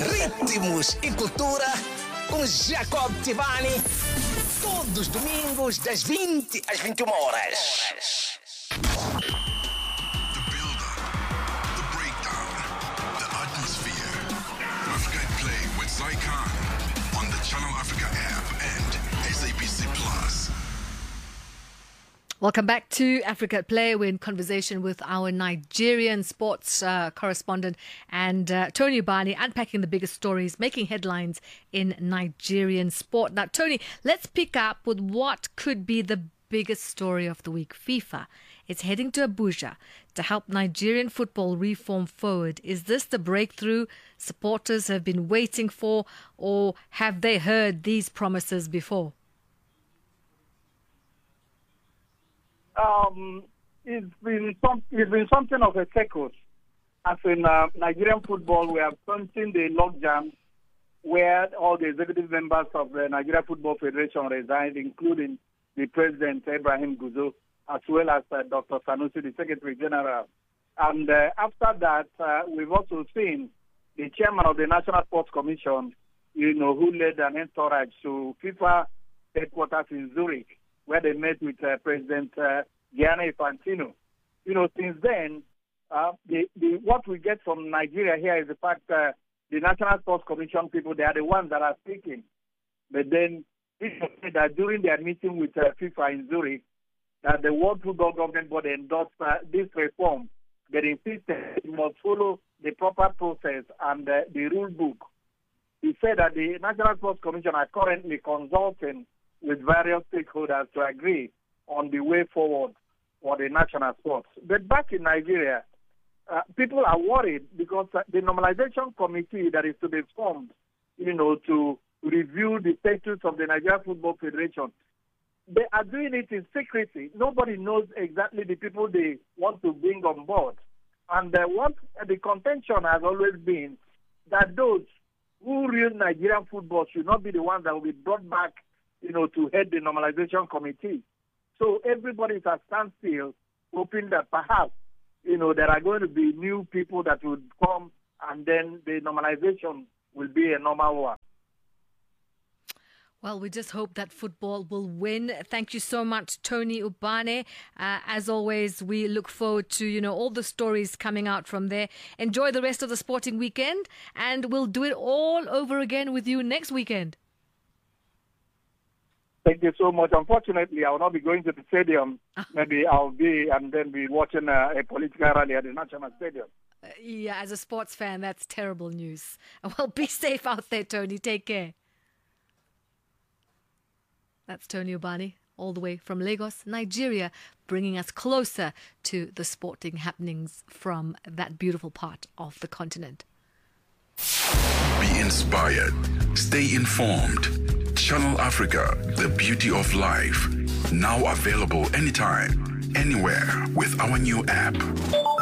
Ritmos e Cultura com Jacob Tivani. Todos os domingos, das 20 às 21 horas. The build-up, the breakdown, the atmosphere. Africa at Play with Sai Khan on the Channel Africa app and SABC Plus. Welcome back to Africa at Play. We're in conversation with our Nigerian sports correspondent and Tony Ubani, unpacking the biggest stories, making headlines in Nigerian sport. Now, Tony, let's pick up with what could be the biggest story of the week. FIFA is heading to Abuja to help Nigerian football reform forward. Is this the breakthrough supporters have been waiting for, or have they heard these promises before? It's been something of a circus. As in Nigerian football, we have seen the logjam where all the executive members of the Nigeria Football Federation resigned, including the President, Ibrahim Guzo, as well as Dr. Sanusi, the Secretary General. And after that, we've also seen the chairman of the National Sports Commission, who led an entourage to FIFA headquarters in Zurich, where they met with President Gianni Infantino. Since then, what we get from Nigeria here is the fact that the National Sports Commission people, they are the ones that are speaking. But then, it said that during their meeting with FIFA in Zurich, that the World Football Government Board endorsed this reform. They insisted it must follow the proper process and the rule book. He said that the National Sports Commission are currently consulting with various stakeholders to agree on the way forward for the national sports. But back in Nigeria, people are worried because the normalization committee that is to be formed, to review the status of the Nigeria Football Federation, they are doing it in secrecy. Nobody knows exactly the people they want to bring on board. And what the contention has always been that those who rule Nigerian football should not be the ones that will be brought back to head the normalization committee. So everybody is at standstill, hoping that perhaps, there are going to be new people that would come and then the normalization will be a normal one. Well, we just hope that football will win. Thank you so much, Tony Ubane. As always, we look forward to, all the stories coming out from there. Enjoy the rest of the sporting weekend, and we'll do it all over again with you next weekend. Thank you so much. Unfortunately, I will not be going to the stadium. Maybe I'll be and then be watching a political rally at the National Stadium. Yeah, as a sports fan, that's terrible news. Well, be safe out there, Tony. Take care. That's Tony Ubani, all the way from Lagos, Nigeria, bringing us closer to the sporting happenings from that beautiful part of the continent. Be inspired. Stay informed. Channel Africa, the beauty of life. Now available anytime, anywhere with our new app.